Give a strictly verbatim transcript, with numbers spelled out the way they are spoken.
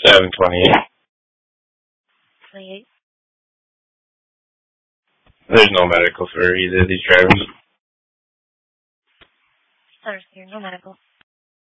seven twenty-eight. twenty-eight. There's no medical for either of these drivers. Understand, no medical.